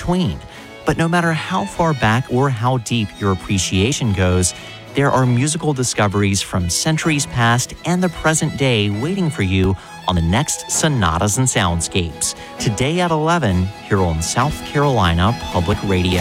between. But no matter how far back or how deep your appreciation goes, there are musical discoveries from centuries past and the present day waiting for you on the next Sonatas and Soundscapes, today at 11 here on South Carolina Public Radio.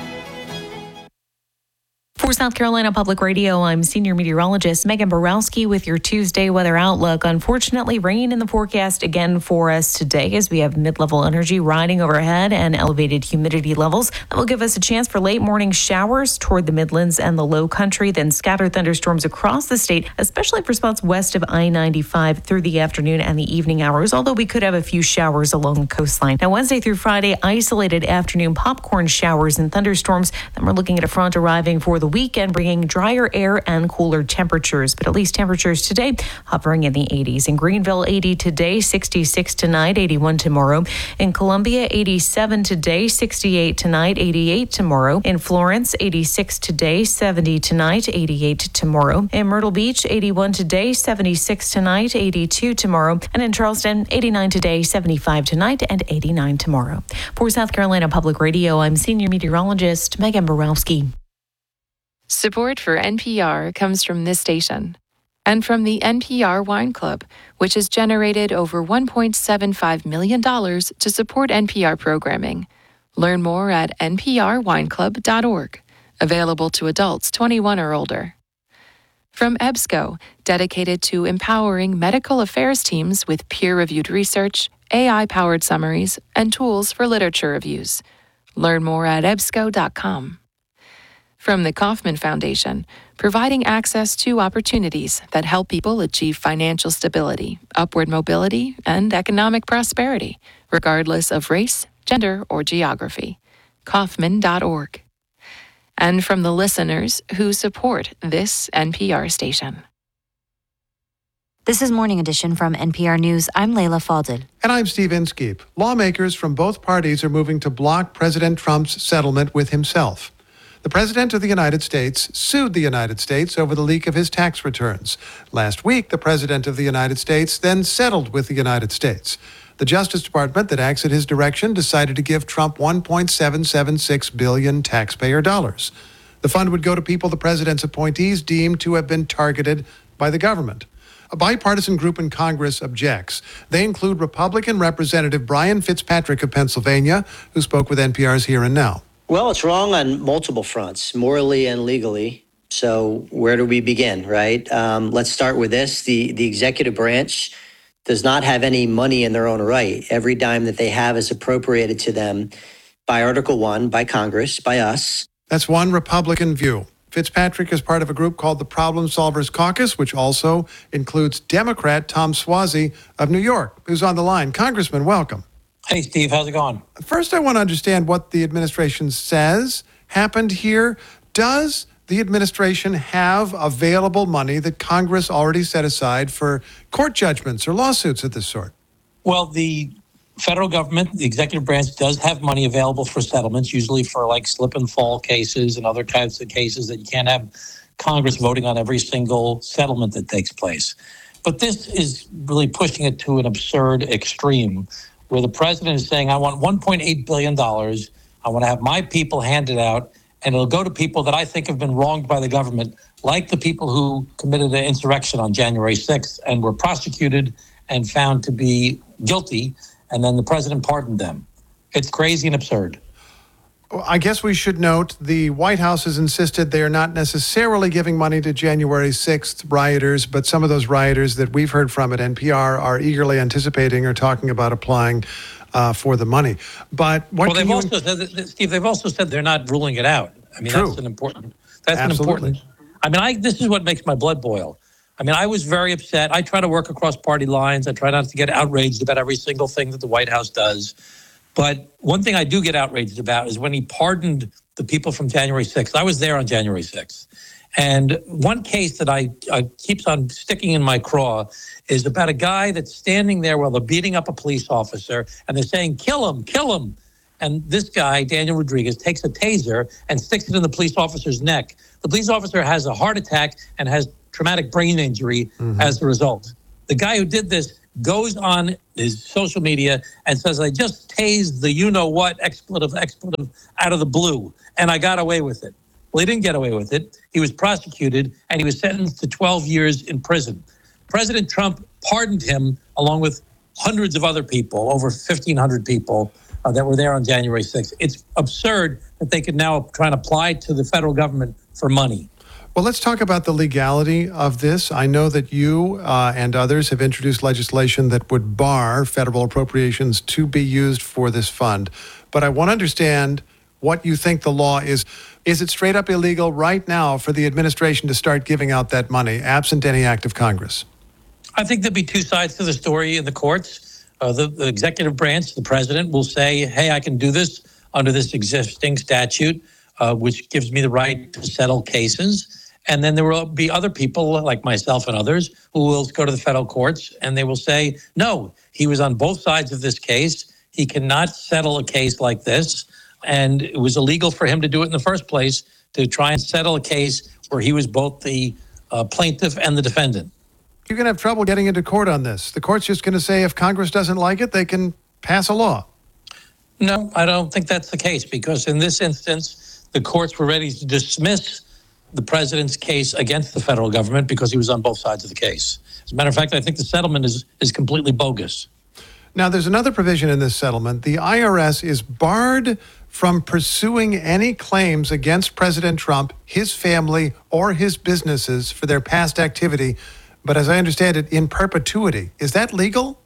For South Carolina Public Radio, I'm senior meteorologist Megan Borowski with your Tuesday weather outlook. Unfortunately, rain in the forecast again for us today as we have mid-level energy riding overhead and elevated humidity levels. That will give us a chance for late morning showers toward the Midlands and the Low Country, then scattered thunderstorms across the state, especially for spots west of I-95 through the afternoon and the evening hours, although we could have a few showers along the coastline. Now, Wednesday through Friday, isolated afternoon popcorn showers and thunderstorms. Then we're looking at a front arriving for the weekend, bringing drier air and cooler temperatures, but at least temperatures today hovering in the 80s. In Greenville, 80 today, 66 tonight, 81 tomorrow. In Columbia, 87 today, 68 tonight, 88 tomorrow. In Florence, 86 today, 70 tonight, 88 tomorrow. In Myrtle Beach, 81 today, 76 tonight, 82 tomorrow. And in Charleston, 89 today, 75 tonight, and 89 tomorrow. For South Carolina Public Radio, I'm senior meteorologist Megan Borowski. Support for NPR comes from this station and from the NPR Wine Club, which has generated over $1.75 million to support NPR programming. Learn more at nprwineclub.org. Available to adults 21 or older. From EBSCO, dedicated to empowering medical affairs teams with peer-reviewed research, AI-powered summaries, and tools for literature reviews. Learn more at ebsco.com. From the Kauffman Foundation, providing access to opportunities that help people achieve financial stability, upward mobility, and economic prosperity, regardless of race, gender, or geography. Kauffman.org. And from the listeners who support this NPR station. This is Morning Edition from NPR News. I'm Layla Falded. And I'm Steve Inskeep. Lawmakers from both parties are moving to block President Trump's settlement with himself. The President of the United States sued the United States over the leak of his tax returns. Last week, the President of the United States then settled with the United States. The Justice Department that acts at his direction decided to give Trump $1.776 billion taxpayer dollars. The fund would go to people the President's appointees deemed to have been targeted by the government. A bipartisan group in Congress objects. They include Republican Representative Brian Fitzpatrick of Pennsylvania, who spoke with NPR's Here and Now. Well, it's wrong on multiple fronts, morally and legally. So where do we begin, right? Let's start with this. The executive branch does not have any money in their own right. Every dime that they have is appropriated to them by Article 1, by Congress, by us. That's one Republican view. Fitzpatrick is part of a group called the Problem Solvers Caucus, which also includes Democrat Tom Suozzi of New York, who's on the line. Congressman, welcome. Hey, Steve, how's it going? First, I want to understand what the administration says happened here. Does the administration have available money that Congress already set aside for court judgments or lawsuits of this sort? Well, the federal government, the executive branch, does have money available for settlements, usually for like slip and fall cases and other types of cases that you can't have Congress voting on every single settlement that takes place. But this is really pushing it to an absurd extreme, where the president is saying, I want $1.8 billion. I want to have my people hand it out, and it'll go to people that I think have been wronged by the government, like the people who committed the insurrection on January 6th and were prosecuted and found to be guilty, and then the president pardoned them. It's crazy and absurd. I guess we should note the White House has insisted they are not necessarily giving money to January 6th rioters, but some of those rioters that we've heard from at NPR are eagerly anticipating or talking about applying for the money. But what they've also said, Steve, they've also said they're not ruling it out. I mean, True. That's an important. I mean, this is what makes my blood boil. I mean, I was very upset. I try to work across party lines. I try not to get outraged about every single thing that the White House does. But one thing I do get outraged about is when he pardoned the people from January 6th. I was there on January 6th. And one case that I keeps on sticking in my craw is about a guy that's standing there while they're beating up a police officer and they're saying, kill him, kill him. And this guy, Daniel Rodriguez, takes a taser and sticks it in the police officer's neck. The police officer has a heart attack and has traumatic brain injury as a result. The guy who did this goes on his social media and says, I just tased the you-know-what expletive out of the blue, and I got away with it. Well, he didn't get away with it. He was prosecuted, and he was sentenced to 12 years in prison. President Trump pardoned him along with hundreds of other people, over 1,500 people that were there on January 6th. It's absurd that they could now try and apply to the federal government for money. Well, let's talk about the legality of this. I know that you and others have introduced legislation that would bar federal appropriations to be used for this fund. But I want to understand what you think the law is. Is it straight up illegal right now for the administration to start giving out that money, absent any act of Congress? I think there'll be two sides to the story in the courts. The executive branch, the president, will say, hey, I can do this under this existing statute, which gives me the right to settle cases. And then there will be other people like myself and others who will go to the federal courts and they will say, no, he was on both sides of this case. He cannot settle a case like this. And it was illegal for him to do it in the first place, to try and settle a case where he was both the plaintiff and the defendant. You're going to have trouble getting into court on this. The court's just going to say if Congress doesn't like it, they can pass a law. No, I don't think that's the case, because in this instance, the courts were ready to dismiss the president's case against the federal government because he was on both sides of the case. As a matter of fact, I think the settlement is completely bogus. Now, there's another provision in this settlement. The IRS is barred from pursuing any claims against President Trump, his family, or his businesses for their past activity, but as I understand it, in perpetuity. Is that legal?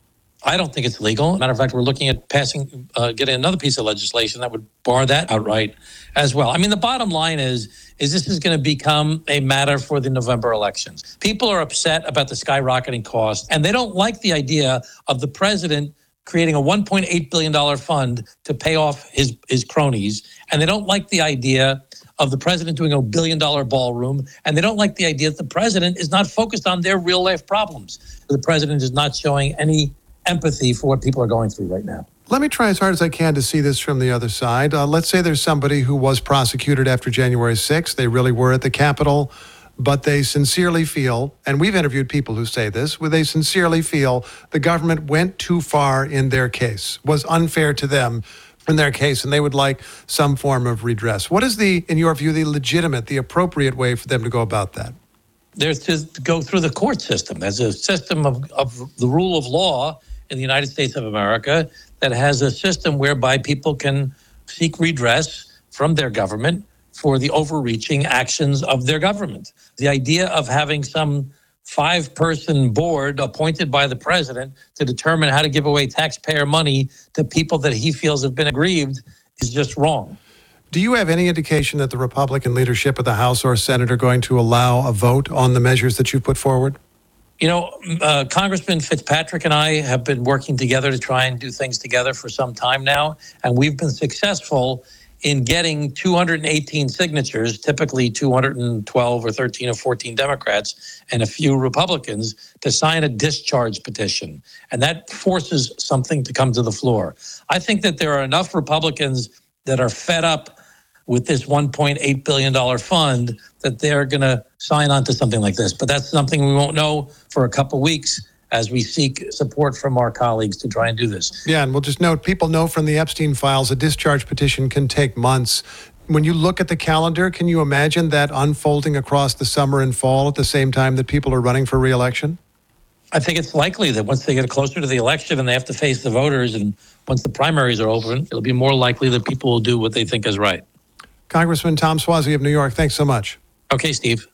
I don't think it's legal. Matter of fact, we're looking at getting another piece of legislation that would bar that outright as well. I mean, the bottom line is this is going to become a matter for the November elections. People are upset about the skyrocketing cost, and they don't like the idea of the president creating a $1.8 billion fund to pay off his cronies. And they don't like the idea of the president doing a $1 billion ballroom. And they don't like the idea that the president is not focused on their real life problems. The president is not showing any empathy for what people are going through right now. Let me try as hard as I can to see this from the other side. Let's say there's somebody who was prosecuted after January 6th. They really were at the Capitol, but they sincerely feel, and we've interviewed people who say this, where they sincerely feel the government went too far in their case, was unfair to them in their case, and they would like some form of redress. What is in your view, the legitimate, the appropriate way for them to go about that? There's to go through the court system. There's a system of the rule of law in the United States of America that has a system whereby people can seek redress from their government for the overreaching actions of their government. The idea of having some 5-person board appointed by the president to determine how to give away taxpayer money to people that he feels have been aggrieved is just wrong. Do you have any indication that the Republican leadership of the House or Senate are going to allow a vote on the measures that you've put forward? You know, Congressman Fitzpatrick and I have been working together to try and do things together for some time now, and we've been successful in getting 218 signatures, typically 212 or 13 or 14 Democrats and a few Republicans, to sign a discharge petition. And that forces something to come to the floor. I think that there are enough Republicans that are fed up with this $1.8 billion fund that they're going to sign on to something like this. But that's something we won't know for a couple weeks as we seek support from our colleagues to try and do this. Yeah, and we'll just note, people know from the Epstein files, a discharge petition can take months. When you look at the calendar, can you imagine that unfolding across the summer and fall at the same time that people are running for re-election? I think it's likely that once they get closer to the election and they have to face the voters, and once the primaries are over, it'll be more likely that people will do what they think is right. Congressman Tom Suozzi of New York, thanks so much. Okay, Steve.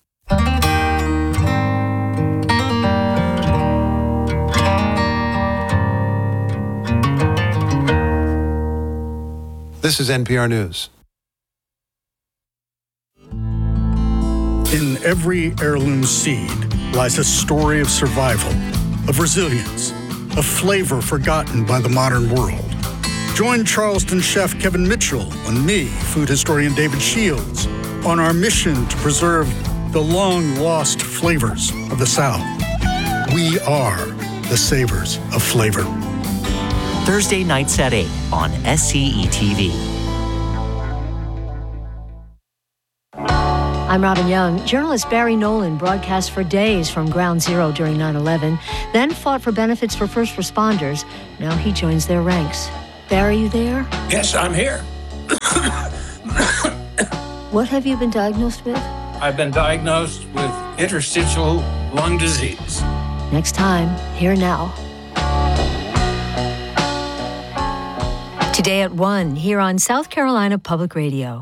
This is NPR News. In every heirloom seed lies a story of survival, of resilience, a flavor forgotten by the modern world. Join Charleston chef Kevin Mitchell and me, food historian David Shields, on our mission to preserve the long-lost flavors of the South. We are the savors of flavor. Thursday nights at 8 on SCE TV. I'm Robin Young. Journalist Barry Nolan broadcast for days from Ground Zero during 9/11, then fought for benefits for first responders. Now he joins their ranks. Barry, you there? Yes, I'm here. What have you been diagnosed with? I've been diagnosed with interstitial lung disease. Next time, Here Now. Today at 1, here on South Carolina Public Radio.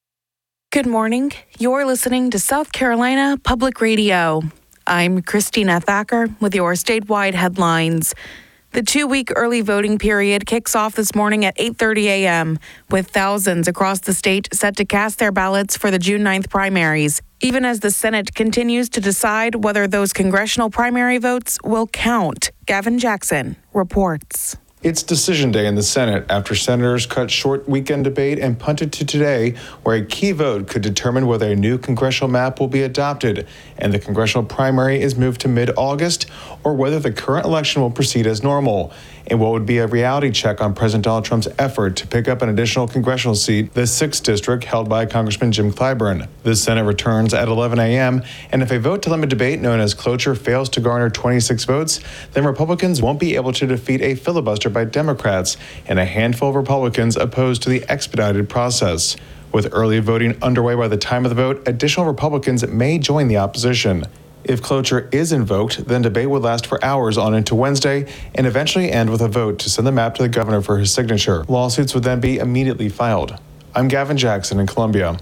Good morning. You're listening to South Carolina Public Radio. I'm Christina Thacker with your statewide headlines. The 2-week early voting period kicks off this morning at 8:30 a.m., with thousands across the state set to cast their ballots for the June 9th primaries, even as the Senate continues to decide whether those congressional primary votes will count. Gavin Jackson reports. It's decision day in the Senate after senators cut short weekend debate and punted to today, where a key vote could determine whether a new congressional map will be adopted and the congressional primary is moved to mid-August, or whether the current election will proceed as normal. In what would be a reality check on President Donald Trump's effort to pick up an additional congressional seat, the 6th district held by Congressman Jim Clyburn. The Senate returns at 11 a.m., and if a vote to limit debate known as cloture fails to garner 26 votes, then Republicans won't be able to defeat a filibuster by Democrats, and a handful of Republicans opposed to the expedited process. With early voting underway by the time of the vote, additional Republicans may join the opposition. If cloture is invoked, then debate would last for hours on into Wednesday and eventually end with a vote to send the map to the governor for his signature. Lawsuits would then be immediately filed. I'm Gavin Jackson in Columbia.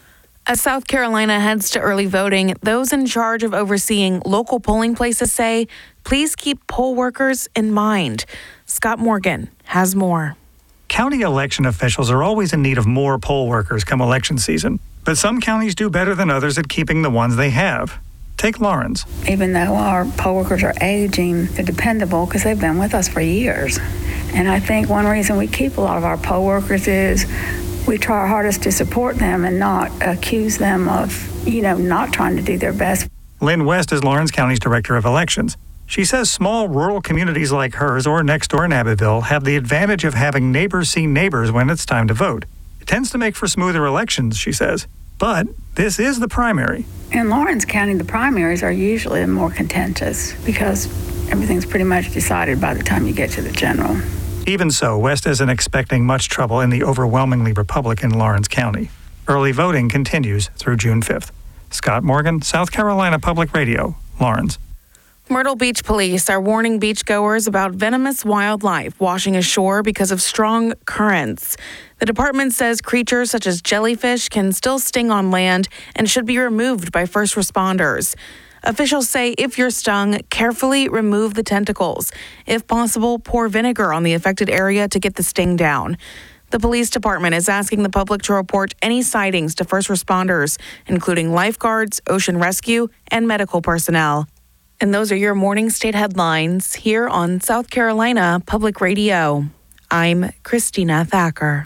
As South Carolina heads to early voting, those in charge of overseeing local polling places say, please keep poll workers in mind. Scott Morgan has more. County election officials are always in need of more poll workers come election season, but some counties do better than others at keeping the ones they have. Take Lawrence. Even though our poll workers are aging, they're dependable because they've been with us for years. And I think one reason we keep a lot of our poll workers is we try our hardest to support them and not accuse them of, not trying to do their best. Lynn West is Lawrence County's Director of Elections. She says small rural communities like hers or next door in Abbeville have the advantage of having neighbors see neighbors when it's time to vote. It tends to make for smoother elections, she says. But this is the primary. In Lawrence County, the primaries are usually more contentious because everything's pretty much decided by the time you get to the general. Even so, West isn't expecting much trouble in the overwhelmingly Republican Lawrence County. Early voting continues through June 5th. Scott Morgan, South Carolina Public Radio, Lawrence. Myrtle Beach police are warning beachgoers about venomous wildlife washing ashore because of strong currents. The department says creatures such as jellyfish can still sting on land and should be removed by first responders. Officials say if you're stung, carefully remove the tentacles. If possible, pour vinegar on the affected area to get the sting down. The police department is asking the public to report any sightings to first responders, including lifeguards, ocean rescue, and medical personnel. And those are your morning state headlines here on South Carolina Public Radio. I'm Christina Thacker.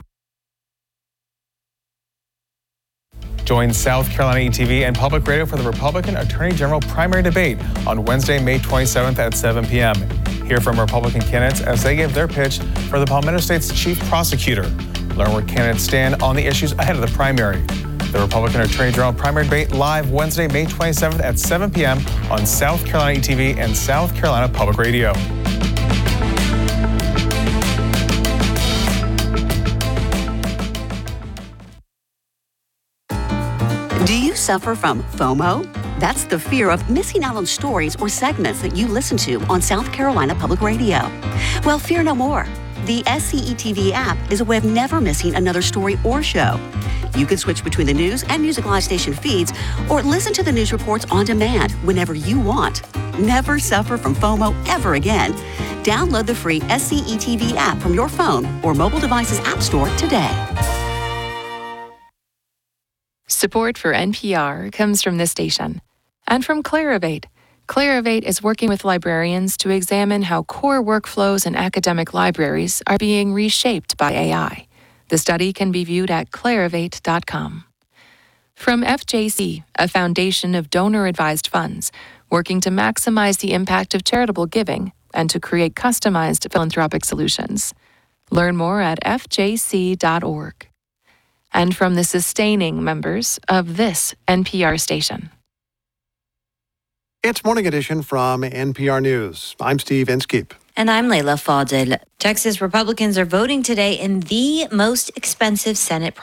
Join South Carolina ETV and Public Radio for the Republican Attorney General primary debate on Wednesday, May 27th at 7 p.m. Hear from Republican candidates as they give their pitch for the Palmetto State's chief prosecutor. Learn where candidates stand on the issues ahead of the primary. The Republican Attorney General primary debate live Wednesday, May 27th at 7 p.m. on South Carolina ETV and South Carolina Public Radio. Do you suffer from FOMO? That's the fear of missing out on stories or segments that you listen to on South Carolina Public Radio. Well, fear no more. The SCETV app is a way of never missing another story or show. You can switch between the news and Music Live station feeds or listen to the news reports on demand whenever you want. Never suffer from FOMO ever again. Download the free SCETV app from your phone or mobile device's app store today. Support for NPR comes from this station and from Clarivate. Clarivate is working with librarians to examine how core workflows in academic libraries are being reshaped by AI. The study can be viewed at clarivate.com. From FJC, a foundation of donor-advised funds, working to maximize the impact of charitable giving and to create customized philanthropic solutions. Learn more at fjc.org. and from the sustaining members of this NPR station. It's Morning Edition from NPR News. I'm Steve Inskeep. And I'm Layla Fadel. Texas Republicans are voting today in the most expensive Senate